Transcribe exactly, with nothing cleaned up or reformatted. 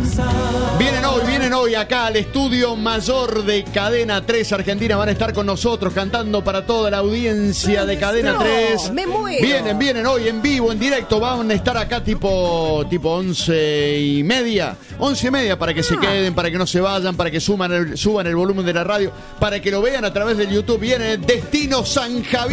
Vienen hoy, vienen hoy acá al estudio mayor de Cadena tres Argentina. Van a estar con nosotros cantando para toda la audiencia de Cadena No, tres. me muero. Vienen, vienen hoy en vivo, en directo. Van a estar acá tipo, tipo once y media. Once y media para que se queden, para que no se vayan, para que suman el, suban el volumen de la radio, para que lo vean a través del YouTube. Viene Destino San Javier.